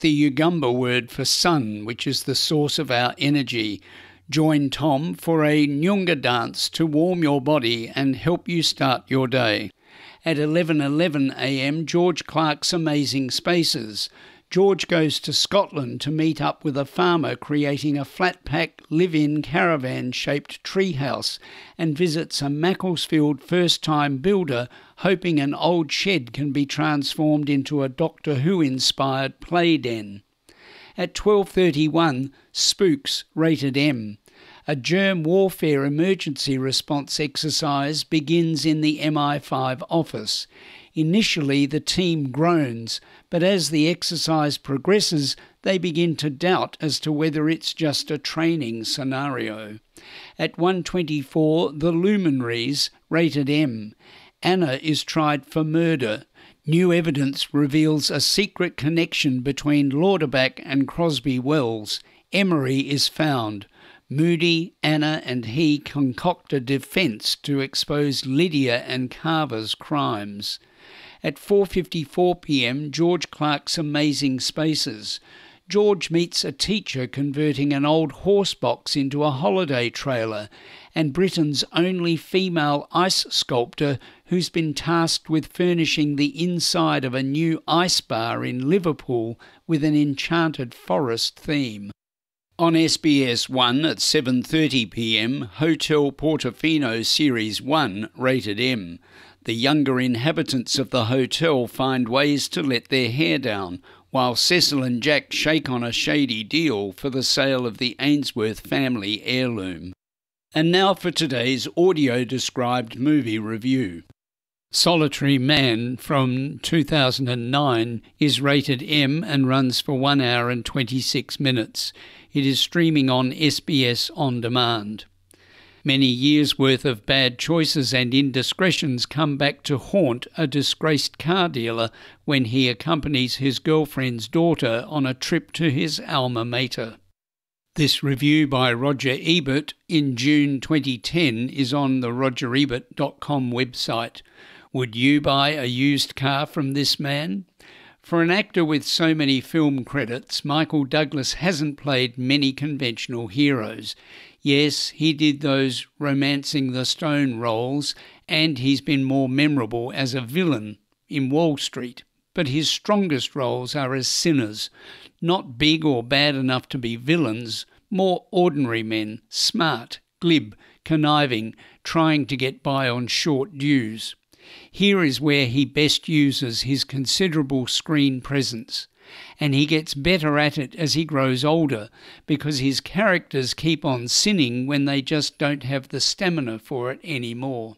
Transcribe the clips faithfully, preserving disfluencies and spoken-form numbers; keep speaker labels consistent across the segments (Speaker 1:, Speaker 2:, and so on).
Speaker 1: the Ugamba word for sun, which is the source of our energy. Join Tom for a Nyunga dance to warm your body and help you start your day. At eleven eleven a m, George Clarke's Amazing Spaces. George goes to Scotland to meet up with a farmer creating a flat-pack live-in caravan-shaped treehouse and visits a Macclesfield first-time builder hoping an old shed can be transformed into a Doctor Who-inspired play den. At twelve thirty-one, Spooks, rated M. A germ warfare emergency response exercise begins in the M I five office. Initially, the team groans, but as the exercise progresses, they begin to doubt as to whether it's just a training scenario. At one twenty-four, The Luminaries, rated M. Anna is tried for murder. New evidence reveals a secret connection between Lauderback and Crosby Wells. Emery is found. Moody, Anna and he concoct a defence to expose Lydia and Carver's crimes. At four fifty-four p m, George Clarke's Amazing Spaces. George meets a teacher converting an old horse box into a holiday trailer, and Britain's only female ice sculptor who's been tasked with furnishing the inside of a new ice bar in Liverpool with an enchanted forest theme. On S B S one at seven thirty p m, Hotel Portofino Series one, rated M. The younger inhabitants of the hotel find ways to let their hair down, while Cecil and Jack shake on a shady deal for the sale of the Ainsworth family heirloom. And now for today's audio-described movie review. Solitary Man from two thousand nine is rated M and runs for one hour and twenty-six minutes. It is streaming on S B S On Demand. Many years' worth of bad choices and indiscretions come back to haunt a disgraced car dealer when he accompanies his girlfriend's daughter on a trip to his alma mater. This review by Roger Ebert in June twenty ten is on the roger ebert dot com website. Would you buy a used car from this man? For an actor with so many film credits, Michael Douglas hasn't played many conventional heroes. Yes, he did those Romancing the Stone roles, and he's been more memorable as a villain in Wall Street. But his strongest roles are as sinners, not big or bad enough to be villains, more ordinary men, smart, glib, conniving, trying to get by on short dues. Here is where he best uses his considerable screen presence, and he gets better at it as he grows older because his characters keep on sinning when they just don't have the stamina for it anymore.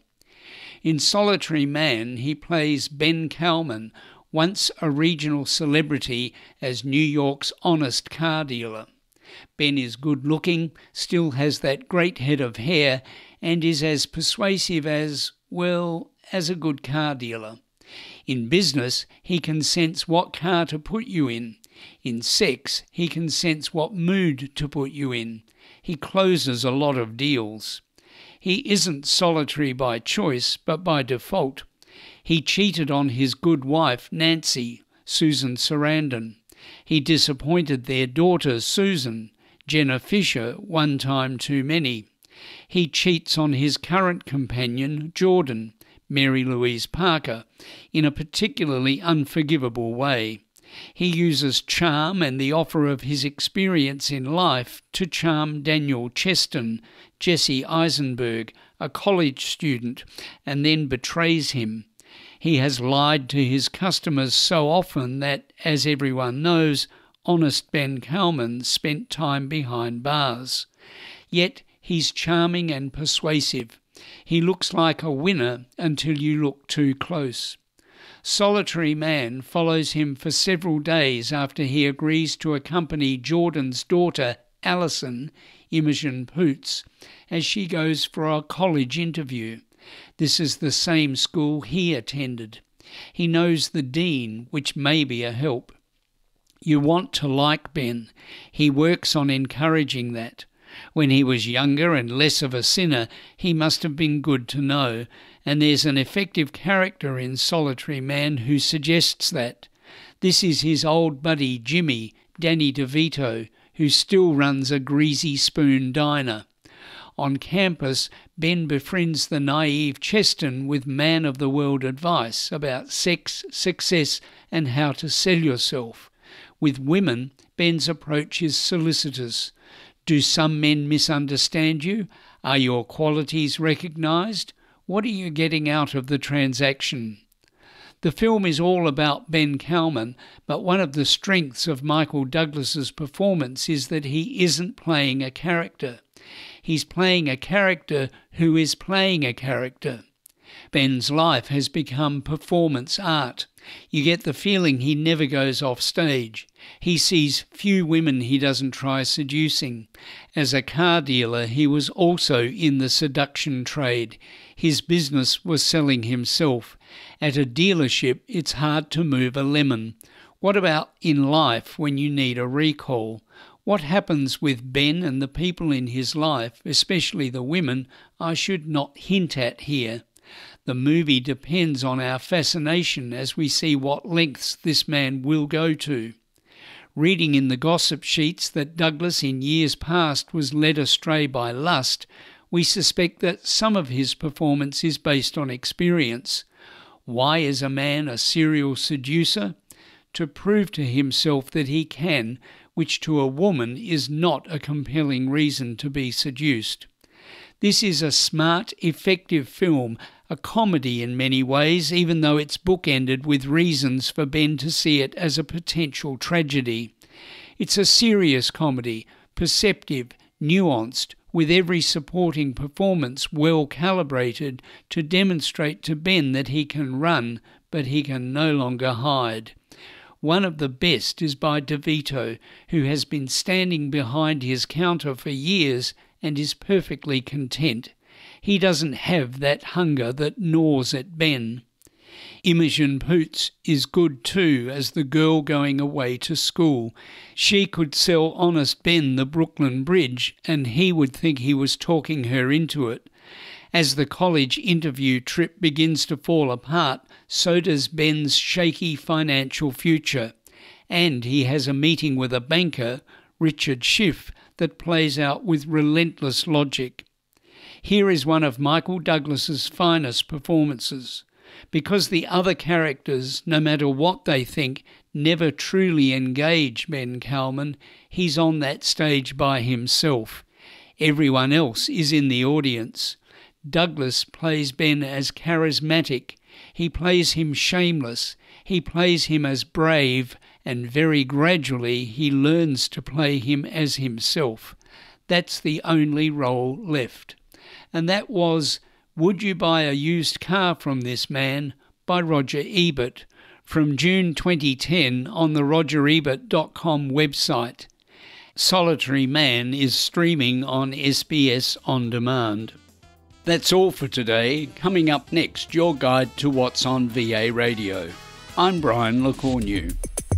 Speaker 1: In Solitary Man, he plays Ben Cowman, once a regional celebrity as New York's honest car dealer. Ben is good-looking, still has that great head of hair, and is as persuasive as, well, as a good car dealer. In business, he can sense what car to put you in. In sex, he can sense what mood to put you in. He closes a lot of deals. He isn't solitary by choice, but by default. He cheated on his good wife, Nancy, Susan Sarandon. He disappointed their daughter, Susan, Jenna Fisher, one time too many. He cheats on his current companion, Jordan, Mary Louise Parker, in a particularly unforgivable way. He uses charm and the offer of his experience in life to charm Daniel Cheston, Jesse Eisenberg, a college student, and then betrays him. He has lied to his customers so often that, as everyone knows, honest Ben Cowman spent time behind bars. Yet he's charming and persuasive. He looks like a winner until you look too close. Solitary Man follows him for several days after he agrees to accompany Jordan's daughter, Alison, Imogen Poots, as she goes for a college interview. This is the same school he attended. He knows the dean, which may be a help. You want to like Ben. He works on encouraging that. When he was younger and less of a sinner, he must have been good to know, and there's an effective character in Solitary Man who suggests that. This is his old buddy Jimmy, Danny DeVito, who still runs a greasy spoon diner. On campus, Ben befriends the naive Cheston with man-of-the-world advice about sex, success and how to sell yourself. With women, Ben's approach is solicitous. Do some men misunderstand you? Are your qualities recognised? What are you getting out of the transaction? The film is all about Ben Cowman, but one of the strengths of Michael Douglas's performance is that he isn't playing a character. He's playing a character who is playing a character. Ben's life has become performance art. You get the feeling he never goes off stage. He sees few women he doesn't try seducing. As a car dealer, he was also in the seduction trade. His business was selling himself. At a dealership, it's hard to move a lemon. What about in life when you need a recall? What happens with Ben and the people in his life, especially the women, I should not hint at here. The movie depends on our fascination as we see what lengths this man will go to. Reading in the gossip sheets that Douglas in years past was led astray by lust, we suspect that some of his performance is based on experience. Why is a man a serial seducer? To prove to himself that he can, which to a woman is not a compelling reason to be seduced. This is a smart, effective film, a comedy in many ways, even though it's bookended with reasons for Ben to see it as a potential tragedy. It's a serious comedy, perceptive, nuanced, with every supporting performance well calibrated to demonstrate to Ben that he can run, but he can no longer hide. One of the best is by DeVito, who has been standing behind his counter for years and is perfectly content. He doesn't have that hunger that gnaws at Ben. Imogen Poots is good too as the girl going away to school. She could sell honest Ben the Brooklyn Bridge and he would think he was talking her into it. As the college interview trip begins to fall apart, so does Ben's shaky financial future. And he has a meeting with a banker, Richard Schiff, that plays out with relentless logic. Here is one of Michael Douglas's finest performances. Because the other characters, no matter what they think, never truly engage Ben Cowman, he's on that stage by himself. Everyone else is in the audience. Douglas plays Ben as charismatic. He plays him shameless. He plays him as brave, and very gradually he learns to play him as himself. That's the only role left. And that was Would You Buy a Used Car from This Man? By Roger Ebert, from June twenty ten on the roger ebert dot com website. Solitary Man is streaming on S B S On Demand. That's all for today. Coming up next, your guide to what's on V A Radio. I'm Brian LeCornu.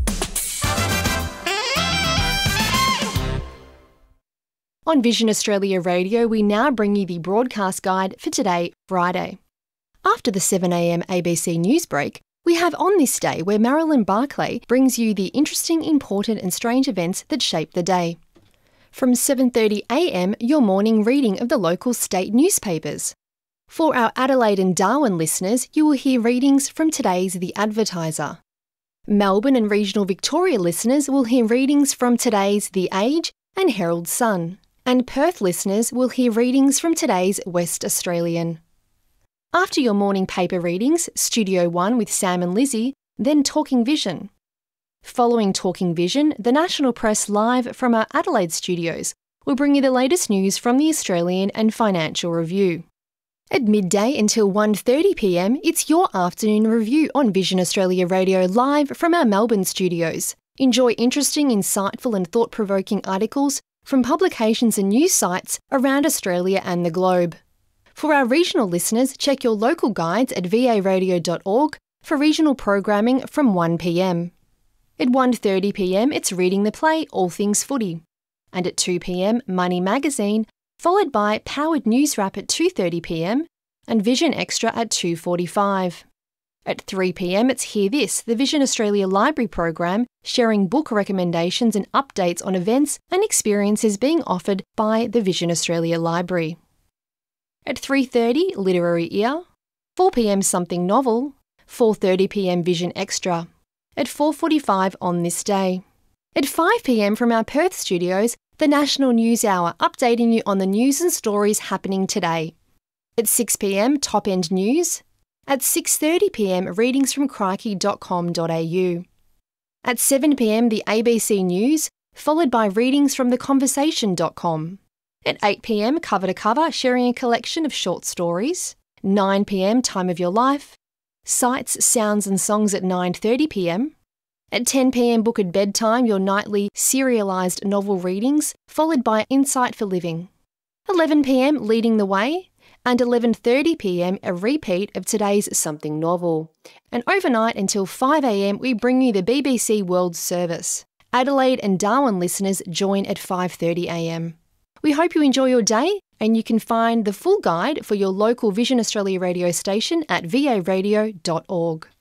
Speaker 2: On Vision Australia Radio, we now bring you the broadcast guide for today, Friday. After the seven a m A B C News break, we have On This Day, where Marilyn Barclay brings you the interesting, important and strange events that shape the day. From seven thirty a m, your morning reading of the local state newspapers. For our Adelaide and Darwin listeners, you will hear readings from today's The Advertiser. Melbourne and regional Victoria listeners will hear readings from today's The Age and Herald Sun. And Perth listeners will hear readings from today's West Australian. After your morning paper readings, Studio One with Sam and Lizzie, then Talking Vision. Following Talking Vision, the National Press live from our Adelaide studios will bring you the latest news from the Australian and Financial Review. At midday until one thirty p m, it's your afternoon review on Vision Australia Radio live from our Melbourne studios. Enjoy interesting, insightful and thought-provoking articles from publications and news sites around Australia and the globe. For our regional listeners, check your local guides at v a radio dot org for regional programming from one p m. At one thirty p m, it's Reading the Play, All Things Footy. And at two p m, Money Magazine, followed by Powered News Wrap at two thirty p m and Vision Extra at two forty-five. At three p m it's Hear This, the Vision Australia Library program, sharing book recommendations and updates on events and experiences being offered by the Vision Australia Library. At three thirty, Literary Ear. four p m Something Novel. four thirty p m Vision Extra. At four forty-five On This Day. At five p m from our Perth studios, the National News Hour, updating you on the news and stories happening today. At six p m Top End News. At six thirty p m readings from crikey dot com dot a u. At seven p m the A B C News, followed by readings from the conversation dot com. At eight p m Cover to Cover, sharing a collection of short stories. nine p m Time of Your Life. Sights, Sounds and Songs at nine thirty p m. At ten p m Book at Bedtime, your nightly serialised novel readings, followed by Insight for Living. eleven p m Leading the Way. And eleven thirty p m a repeat of today's Something Novel. And overnight until five a m we bring you the B B C World Service. Adelaide and Darwin listeners join at five thirty a m. We hope you enjoy your day, and you can find the full guide for your local Vision Australia radio station at v a radio dot org.